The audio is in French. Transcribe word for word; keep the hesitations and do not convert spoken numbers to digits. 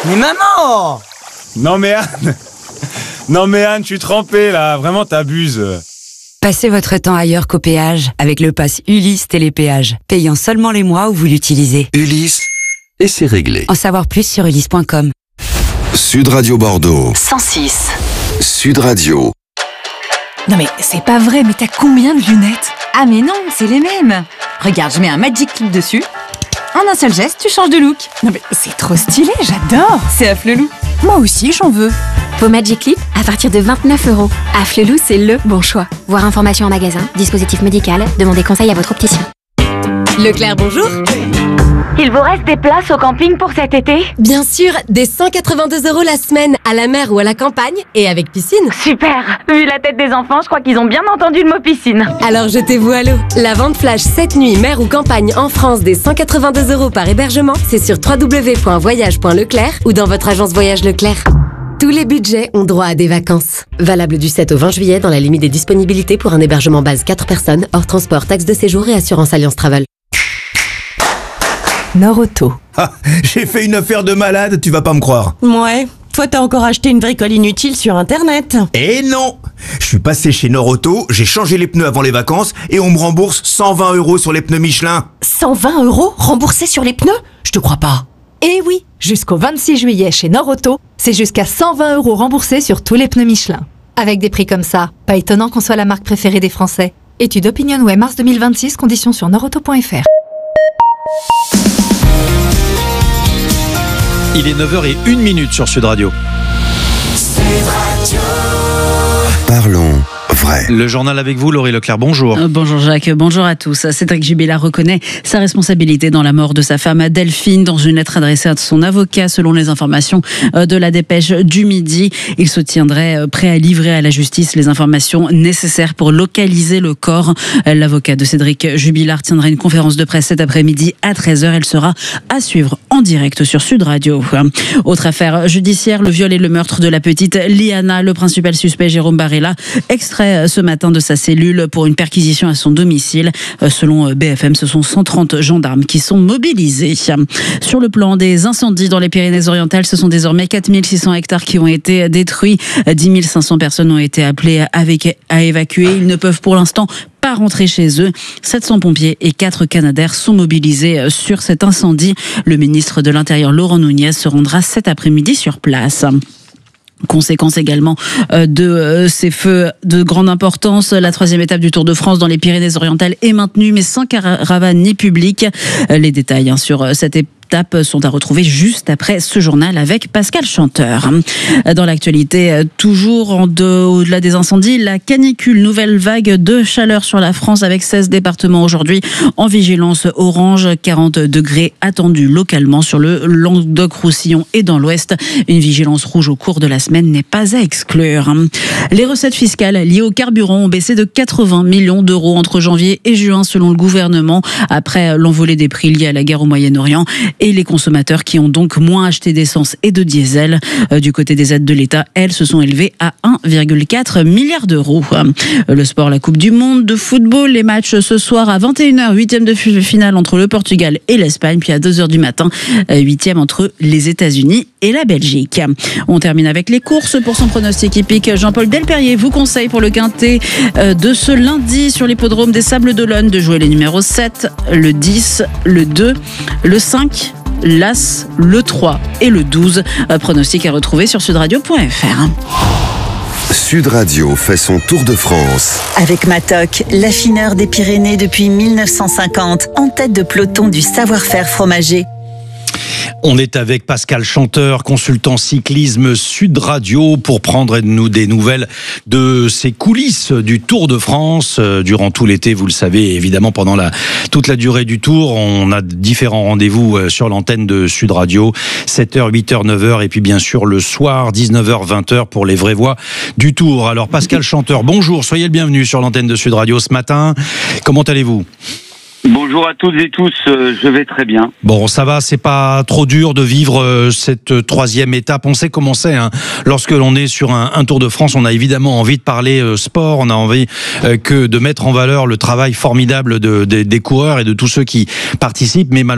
Mais maman! Non mais Anne, non mais Anne, je suis trempé là, vraiment t'abuses. Passez votre temps ailleurs qu'au péage avec le pass Ulysse Télépéage, payant seulement les mois où vous l'utilisez. Ulysse, et c'est réglé. En savoir plus sur ulysse point com. Sud Radio Bordeaux. cent six. Sud Radio. Non mais c'est pas vrai, mais t'as combien de lunettes? Ah mais non, c'est les mêmes. Regarde, je mets un Magic Clip dessus. En un seul geste, tu changes de look. Non mais c'est trop stylé, j'adore. C'est Afflelou. Moi aussi, j'en veux. Vos Magic Clip à partir de vingt-neuf euros. Afflelou, c'est le bon choix. Voir information en magasin, dispositif médical, demandez conseil à votre opticien. Leclerc, bonjour. Il vous reste des places au camping pour cet été? Bien sûr, des cent quatre-vingt-deux euros la semaine, à la mer ou à la campagne, et avec piscine. Super. Vu la tête des enfants, je crois qu'ils ont bien entendu le mot piscine. Alors jetez-vous à l'eau. La vente flash cette nuit, mer ou campagne en France des cent quatre-vingt-deux euros par hébergement, c'est sur w w w point voyage point leclerc ou dans votre agence Voyage Leclerc. Tous les budgets ont droit à des vacances. Valable du sept au vingt juillet dans la limite des disponibilités pour un hébergement base quatre personnes, hors transport, taxe de séjour et assurance Alliance Travel. Norauto. Ah, j'ai fait une affaire de malade, tu vas pas me croire. Ouais, toi t'as encore acheté une bricole inutile sur internet. Eh non! Je suis passé chez Norauto, j'ai changé les pneus avant les vacances et on me rembourse cent vingt euros sur les pneus Michelin. cent vingt euros remboursés sur les pneus? Je te crois pas. Eh oui, jusqu'au vingt-six juillet chez Norauto, c'est jusqu'à cent vingt euros remboursés sur tous les pneus Michelin. Avec des prix comme ça, pas étonnant qu'on soit la marque préférée des Français. Étude OpinionWay mars deux mille vingt-six, conditions sur norauto point f r. Il est neuf heures zéro une sur Sud Radio. Sud Radio. Parlons vrai. Le journal avec vous, Laurie Leclerc, bonjour. Euh, bonjour Jacques, bonjour à tous. Cédric Jubilard reconnaît sa responsabilité dans la mort de sa femme Delphine dans une lettre adressée à son avocat selon les informations de la dépêche du Midi. Il se tiendrait prêt à livrer à la justice les informations nécessaires pour localiser le corps. L'avocat de Cédric Jubilard tiendra une conférence de presse cet après-midi à treize heures. Elle sera à suivre en direct sur Sud Radio. Autre affaire judiciaire, le viol et le meurtre de la petite Liana. Le principal suspect, Jérôme Barella, extrait ce matin de sa cellule pour une perquisition à son domicile. Selon B F M, ce sont cent trente gendarmes qui sont mobilisés. Sur le plan des incendies dans les Pyrénées-Orientales, ce sont désormais quatre mille six cents hectares qui ont été détruits. dix mille cinq cents personnes ont été appelées à évacuer. Ils ne peuvent pour l'instant pas rentrer chez eux. sept cents pompiers et quatre Canadair sont mobilisés sur cet incendie. Le ministre de l'Intérieur, Laurent Nunez, se rendra cet après-midi sur place. Conséquence également de ces feux de grande importance. La troisième étape du Tour de France dans les Pyrénées-Orientales est maintenue, mais sans caravane ni public. Les détails sur cette étape sont à retrouver juste après ce journal avec Pascal Chanteur. Dans l'actualité, toujours en de, au-delà des incendies, la canicule, nouvelle vague de chaleur sur la France avec seize départements aujourd'hui en vigilance orange, quarante degrés attendus localement sur le Languedoc-Roussillon et dans l'Ouest. Une vigilance rouge au cours de la semaine n'est pas à exclure. Les recettes fiscales liées au carburant ont baissé de quatre-vingts millions d'euros entre janvier et juin selon le gouvernement, après l'envolée des prix liés à la guerre au Moyen-Orient et les consommateurs qui ont donc moins acheté d'essence et de diesel. Du côté des aides de l'État, elles se sont élevées à un virgule quatre milliard d'euros. Le sport, la Coupe du Monde de football, les matchs ce soir à vingt et une heures, huitième de finale entre le Portugal et l'Espagne, puis à deux heures du matin, huitième entre les États-Unis et la Belgique. On termine avec les courses. Pour son pronostic hippique, Jean-Paul Delperrier vous conseille pour le quintet de ce lundi sur l'hippodrome des Sables d'Olonne de jouer les numéros sept, le dix, le deux, le cinq, l'As, le trois et le douze. Pronostic à retrouver sur sudradio point f r. Sud Radio fait son tour de France. Avec Matok, l'affineur des Pyrénées depuis mille neuf cent cinquante, en tête de peloton du savoir-faire fromager. On est avec Pascal Chanteur, consultant cyclisme Sud Radio, pour prendre nous des nouvelles de ces coulisses du Tour de France. Durant tout l'été, vous le savez, évidemment, pendant la, toute la durée du Tour, on a différents rendez-vous sur l'antenne de Sud Radio, sept heures, huit heures, neuf heures, et puis bien sûr le soir, dix-neuf heures, vingt heures, pour les vraies voix du Tour. Alors Pascal Chanteur, bonjour, soyez le bienvenu sur l'antenne de Sud Radio ce matin. Comment allez-vous ? Bonjour à toutes et tous, euh, je vais très bien. Bon, ça va, c'est pas trop dur de vivre euh, cette troisième étape. On sait comment c'est, hein. Lorsque l'on est sur un, un Tour de France, on a évidemment envie de parler euh, sport, on a envie euh, que de mettre en valeur le travail formidable de, de, des coureurs et de tous ceux qui participent, mais malheureusement,